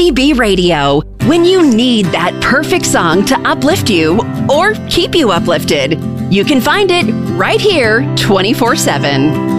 MPB Radio. When you need that perfect song to uplift you or keep you uplifted, you can find it right here 24/7.